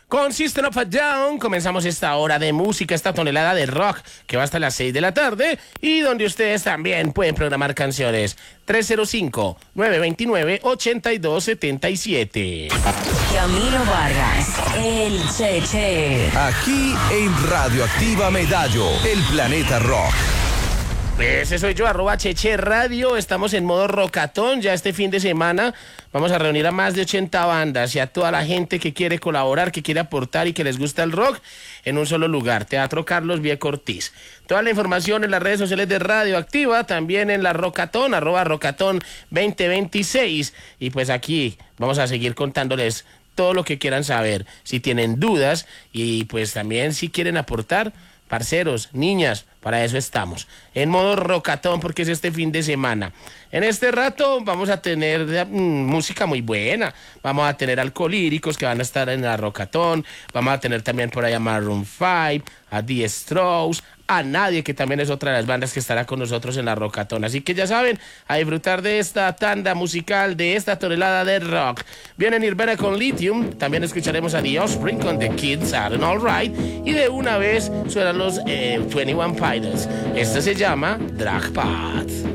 Con System of a Down comenzamos esta hora de música, esta tonelada de rock que va hasta las 6 de la tarde y donde ustedes también pueden programar canciones. 305-929-8277. Camilo Vargas, el Cheche. Aquí en Radioactiva Medallo, el planeta rock. Ese soy yo, @Cheche Radio. Estamos en modo rockatón. Ya este fin de semana vamos a reunir a más de 80 bandas y a toda la gente que quiere colaborar, que quiere aportar y que les gusta el rock en un solo lugar. Teatro Carlos Vieco Ortiz. Toda la información en las redes sociales de Radioactiva, también en la Rockatón, @Rockatón 2026. Y pues aquí vamos a seguir contándoles todo lo que quieran saber. Si tienen dudas y pues también si quieren aportar, parceros, niñas, para eso estamos. En modo rockatón porque es este fin de semana. En este rato vamos a tener música muy buena. Vamos a tener Alcolíricos que van a estar en la rockatón. Vamos a tener también por allá a Maroon 5, a The Strokes, a Nadie, que también es otra de las bandas que estará con nosotros en la rockatón. Así que ya saben, a disfrutar de esta tanda musical, de esta tonelada de rock. Viene Nirvana con Lithium. También escucharemos a The Offspring con The Kids Are Alright. Y de una vez suenan los 21 Pilots. Esto se llama Drag Path.